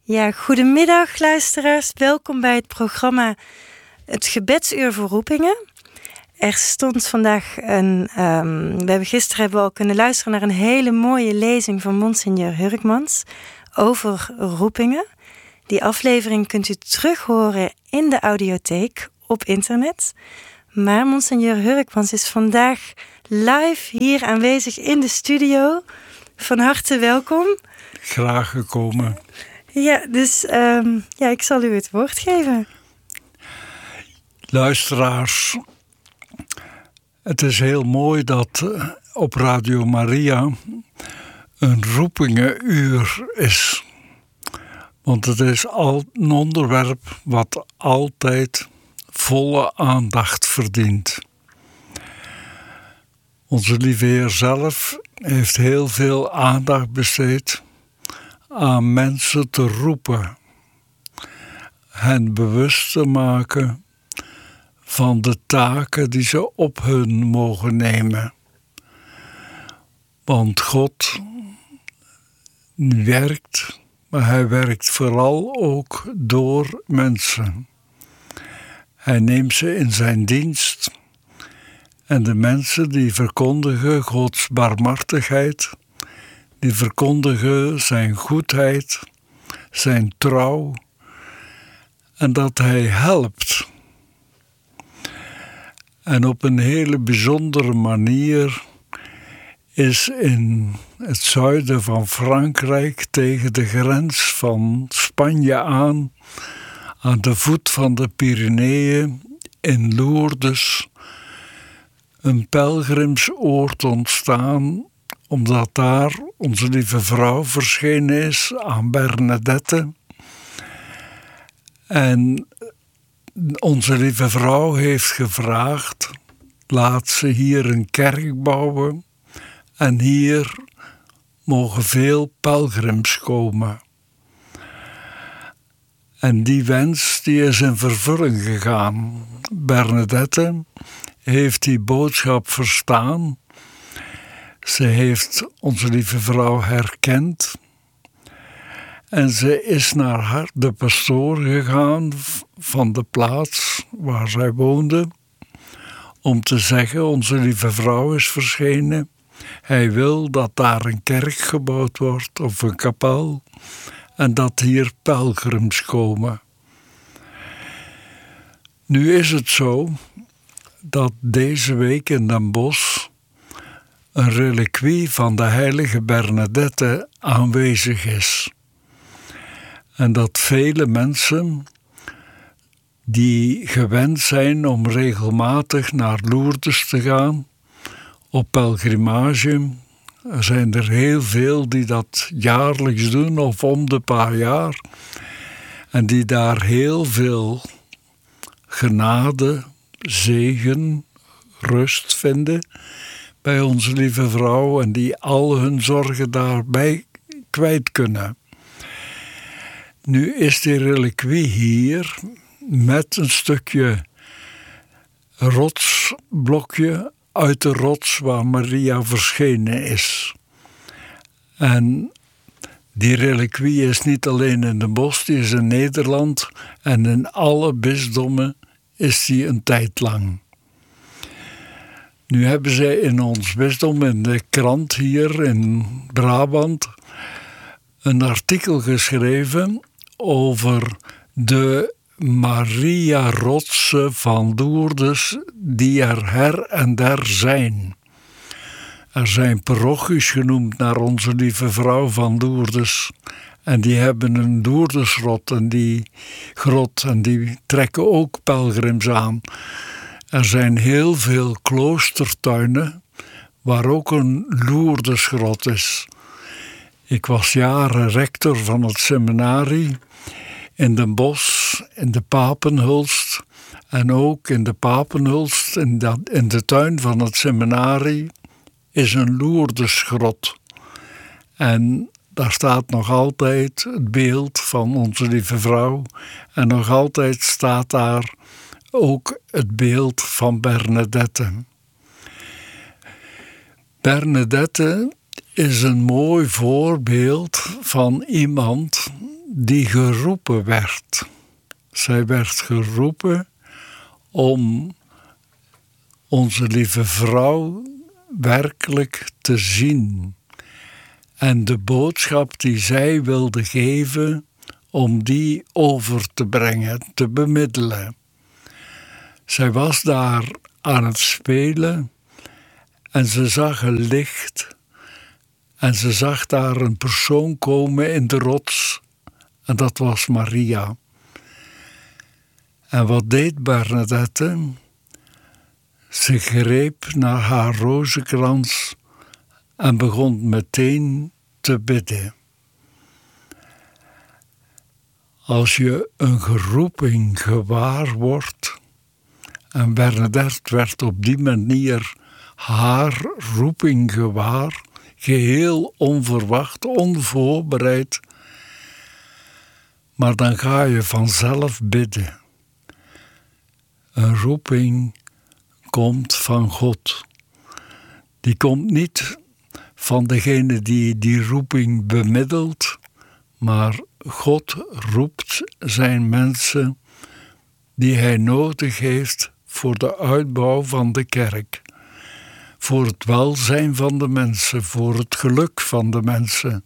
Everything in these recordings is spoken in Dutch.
Ja, goedemiddag luisteraars. Welkom bij het programma Het Gebedsuur voor Roepingen. Er stond vandaag gisteren hebben we al kunnen luisteren naar een hele mooie lezing van Monseigneur Hurkmans over roepingen. Die aflevering kunt u terug horen in de audiotheek op internet. Maar Monseigneur Hurkmans is vandaag live hier aanwezig in de studio. Van harte welkom. Graag gekomen. Ja, dus ik zal u het woord geven. Luisteraars, het is heel mooi dat op Radio Maria een roepingenuur is. Want het is al een onderwerp wat altijd volle aandacht verdient. Onze lieve Heer zelf heeft heel veel aandacht besteed aan mensen te roepen, hen bewust te maken van de taken die ze op hun mogen nemen. Want God werkt, maar hij werkt vooral ook door mensen. Hij neemt ze in zijn dienst en de mensen die verkondigen Gods barmhartigheid, die verkondigen zijn goedheid, zijn trouw en dat hij helpt. En op een hele bijzondere manier is in het zuiden van Frankrijk tegen de grens van Spanje aan de voet van de Pyreneeën in Lourdes een pelgrimsoord ontstaan, omdat daar onze lieve vrouw verschenen is aan Bernadette. En onze lieve vrouw heeft gevraagd, laat ze hier een kerk bouwen en hier mogen veel pelgrims komen. En die wens die is in vervulling gegaan. Bernadette heeft die boodschap verstaan. Ze heeft onze lieve vrouw herkend. En ze is naar de pastoor gegaan van de plaats waar zij woonde, om te zeggen, onze lieve vrouw is verschenen. Hij wil dat daar een kerk gebouwd wordt, of een kapel, en dat hier pelgrims komen. Nu is het zo dat deze week in Den Bosch een reliquie van de heilige Bernadette aanwezig is. En dat vele mensen die gewend zijn om regelmatig naar Lourdes te gaan, op pelgrimage, er zijn er heel veel die dat jaarlijks doen of om de paar jaar, en die daar heel veel genade, zegen, rust vinden bij onze lieve vrouw en die al hun zorgen daarbij kwijt kunnen. Nu is die reliquie hier met een stukje rotsblokje uit de rots waar Maria verschenen is. En die reliquie is niet alleen in Den Bosch, die is in Nederland en in alle bisdommen is die een tijd lang. Nu hebben zij in ons bisdom, in de krant hier in Brabant, een artikel geschreven over de Maria-rotsen van Lourdes die er her en der zijn. Er zijn parochies genoemd naar onze lieve vrouw van Lourdes. En die hebben een Lourdesgrot en die trekken ook pelgrims aan. Er zijn heel veel kloostertuinen waar ook een Lourdesgrot is. Ik was jaren rector van het seminarie in Den Bosch, in de Papenhulst. En ook in de Papenhulst, in de tuin van het seminarie, is een Lourdesgrot. En daar staat nog altijd het beeld van onze lieve vrouw. En nog altijd staat daar ook het beeld van Bernadette. Bernadette is een mooi voorbeeld van iemand die geroepen werd. Zij werd geroepen om onze lieve vrouw werkelijk te zien. En de boodschap die zij wilde geven, om die over te brengen, te bemiddelen. Zij was daar aan het spelen en ze zag een licht. En ze zag daar een persoon komen in de rots. En dat was Maria. En wat deed Bernadette? Ze greep naar haar rozenkrans en begon meteen te bidden. Als je een geroeping gewaar wordt, en Bernadette werd op die manier haar roeping gewaar, geheel onverwacht, onvoorbereid, maar dan ga je vanzelf bidden. Een roeping komt van God. Die komt niet van degene die die roeping bemiddelt, maar God roept zijn mensen die hij nodig heeft voor de uitbouw van de kerk. Voor het welzijn van de mensen, voor het geluk van de mensen.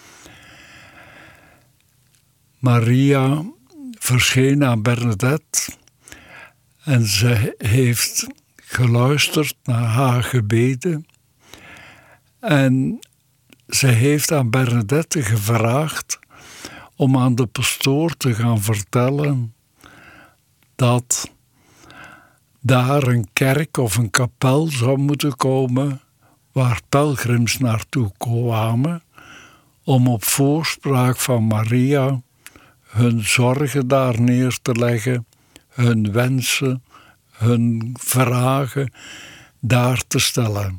Maria verscheen aan Bernadette en ze heeft geluisterd naar haar gebeden. En ze heeft aan Bernadette gevraagd om aan de pastoor te gaan vertellen dat daar een kerk of een kapel zou moeten komen waar pelgrims naartoe kwamen om op voorspraak van Maria hun zorgen daar neer te leggen, hun wensen, hun vragen daar te stellen.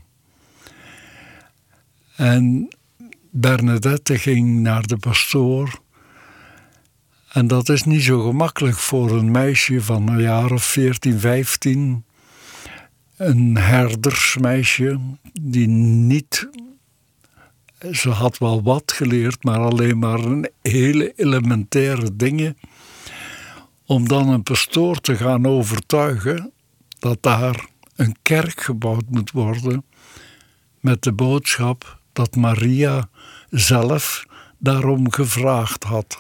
En Bernadette ging naar de pastoor. En dat is niet zo gemakkelijk voor een meisje van een jaar of 14, 15. Een herdersmeisje die niet... Ze had wel wat geleerd, maar alleen maar een hele elementaire dingen. Om dan een pastoor te gaan overtuigen dat daar een kerk gebouwd moet worden met de boodschap dat Maria zelf daarom gevraagd had.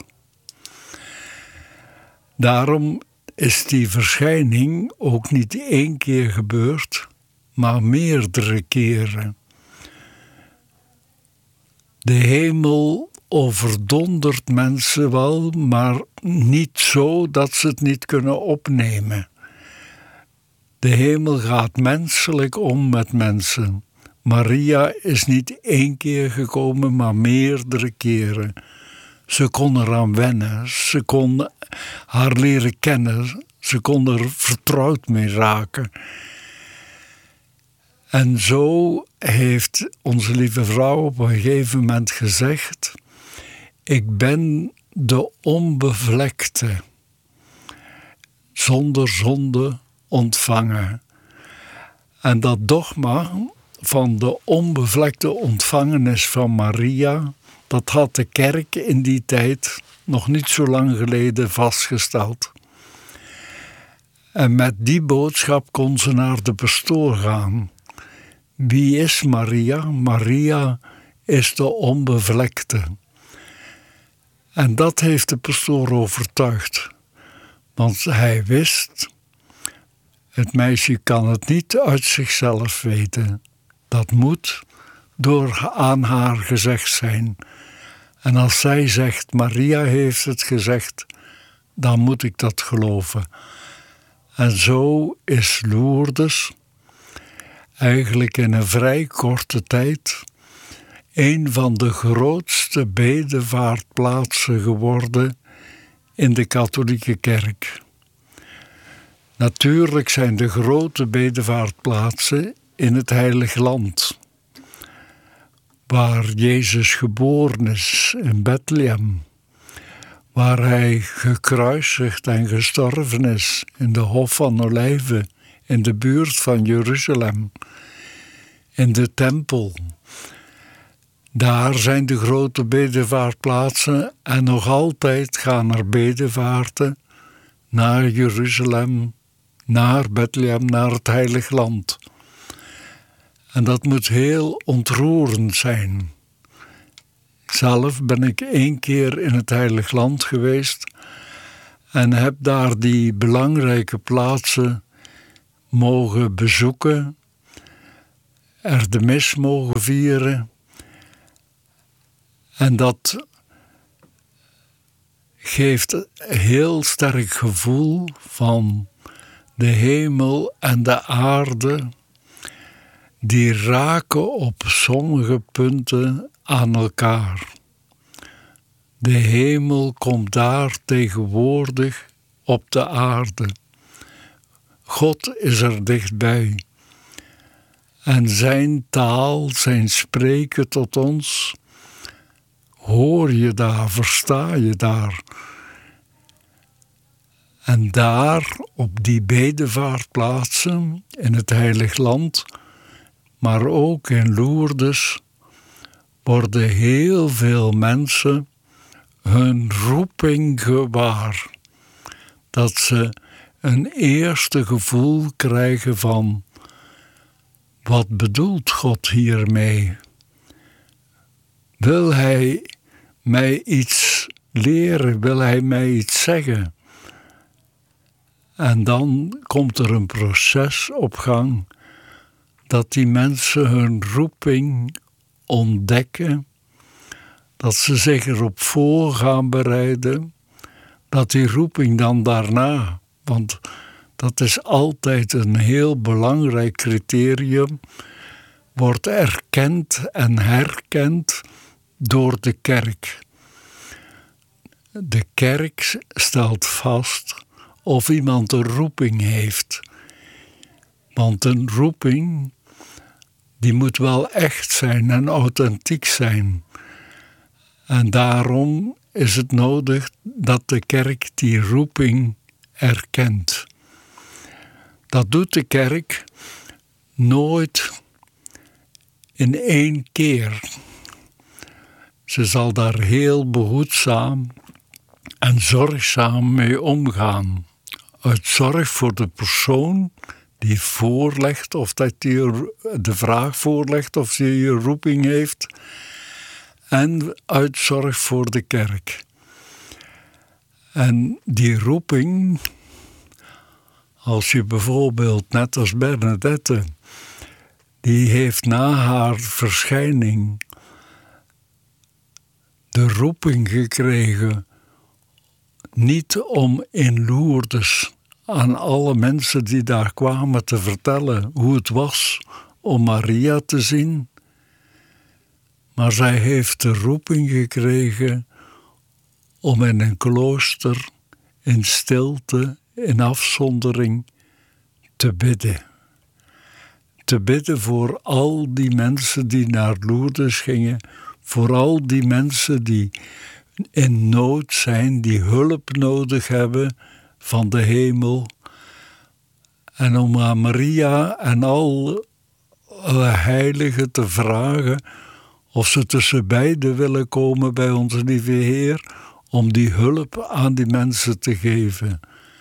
Daarom is die verschijning ook niet 1 keer gebeurd, maar meerdere keren. De hemel overdondert mensen wel, maar niet zo dat ze het niet kunnen opnemen. De hemel gaat menselijk om met mensen. Maria is niet 1 keer gekomen, maar meerdere keren. Ze kon eraan wennen, ze kon haar leren kennen, ze kon er vertrouwd mee raken. En zo heeft onze lieve vrouw op een gegeven moment gezegd: ik ben de onbevlekte, zonder zonde ontvangen. En dat dogma van de onbevlekte ontvangenis van Maria, dat had de kerk in die tijd nog niet zo lang geleden vastgesteld. En met die boodschap kon ze naar de pastoor gaan. Wie is Maria? Maria is de onbevlekte. En dat heeft de pastoor overtuigd. Want hij wist, het meisje kan het niet uit zichzelf weten. Dat moet door aan haar gezegd zijn. En als zij zegt, Maria heeft het gezegd, dan moet ik dat geloven. En zo is Lourdes eigenlijk in een vrij korte tijd een van de grootste bedevaartplaatsen geworden in de katholieke kerk. Natuurlijk zijn de grote bedevaartplaatsen in het Heilige Land, waar Jezus geboren is in Bethlehem, waar hij gekruisigd en gestorven is in de Hof van Olijven, in de buurt van Jeruzalem, in de tempel. Daar zijn de grote bedevaartplaatsen en nog altijd gaan er bedevaarten naar Jeruzalem, naar Bethlehem, naar het Heilige Land. En dat moet heel ontroerend zijn. Zelf ben ik 1 keer in het Heilige Land geweest en heb daar die belangrijke plaatsen mogen bezoeken, er de mis mogen vieren. En dat geeft een heel sterk gevoel van de hemel en de aarde, die raken op sommige punten aan elkaar. De hemel komt daar tegenwoordig op de aarde. God is er dichtbij. En zijn taal, zijn spreken tot ons, hoor je daar, versta je daar. En daar, op die bedevaartplaatsen in het Heilig Land, maar ook in Lourdes, worden heel veel mensen hun roeping gewaar. Dat ze een eerste gevoel krijgen van: wat bedoelt God hiermee? Wil Hij mij iets leren? Wil Hij mij iets zeggen? En dan komt er een proces op gang dat die mensen hun roeping ontdekken, dat ze zich erop voor gaan bereiden, dat die roeping dan daarna, want dat is altijd een heel belangrijk criterium, wordt erkend en herkend door de kerk. De kerk stelt vast of iemand een roeping heeft. Want een roeping, die moet wel echt zijn en authentiek zijn. En daarom is het nodig dat de kerk die roeping erkent. Dat doet de kerk nooit in 1 keer. Ze zal daar heel behoedzaam en zorgzaam mee omgaan. Uit zorg voor de persoon die voorlegt, of dat die de vraag voorlegt of ze je roeping heeft, en uit zorg voor de kerk. En die roeping, als je bijvoorbeeld, net als Bernadette, die heeft na haar verschijning de roeping gekregen, niet om in Lourdes aan alle mensen die daar kwamen te vertellen hoe het was om Maria te zien, maar zij heeft de roeping gekregen om in een klooster, in stilte, in afzondering, te bidden. Te bidden voor al die mensen die naar Lourdes gingen, voor al die mensen die in nood zijn, die hulp nodig hebben van de hemel. En om aan Maria en alle heiligen te vragen of ze tussen beiden willen komen bij onze lieve Heer, om die hulp aan die mensen te geven.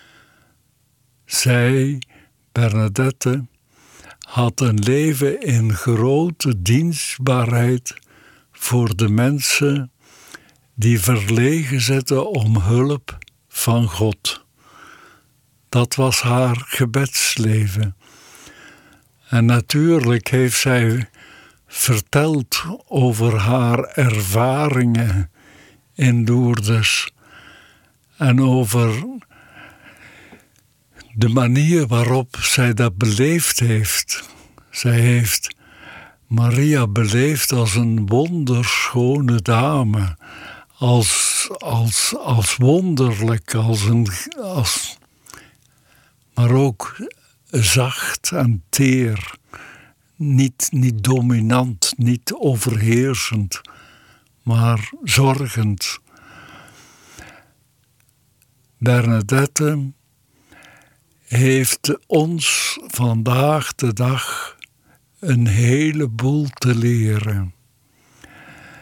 Zij, Bernadette, had een leven in grote dienstbaarheid voor de mensen die verlegen zitten om hulp van God. Dat was haar gebedsleven. En natuurlijk heeft zij verteld over haar ervaringen in Lourdes en over de manier waarop zij dat beleefd heeft. Zij heeft Maria beleefd als een wonderschone dame, als wonderlijk, maar ook zacht en teer, niet dominant, niet overheersend, maar zorgend. Bernadette heeft ons vandaag de dag een heleboel te leren.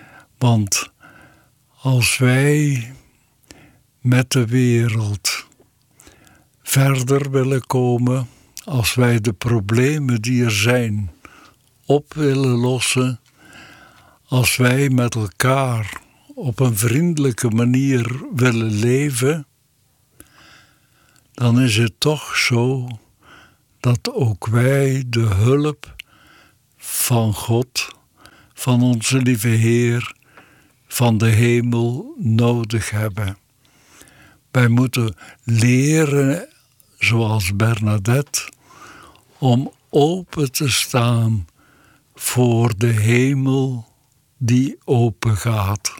Want als wij met de wereld verder willen komen, als wij de problemen die er zijn op willen lossen, als wij met elkaar op een vriendelijke manier willen leven, dan is het toch zo dat ook wij de hulp van God, van onze lieve Heer, van de hemel nodig hebben. Wij moeten leren, zoals Bernadette, om open te staan voor de hemel die open gaat.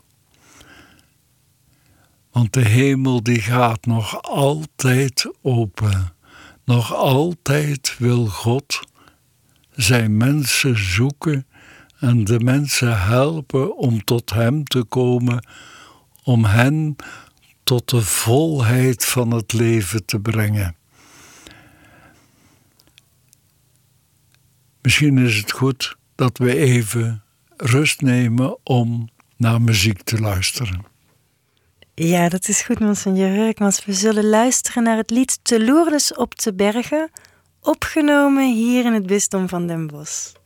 Want de hemel die gaat nog altijd open. Nog altijd wil God zijn mensen zoeken en de mensen helpen om tot hem te komen, om hen tot de volheid van het leven te brengen. Misschien is het goed dat we even rust nemen om naar muziek te luisteren. Ja, dat is goed, Monseigneur Hurkmans. We zullen luisteren naar het lied Te Lourdes op de Bergen, opgenomen hier in het bisdom van Den Bosch.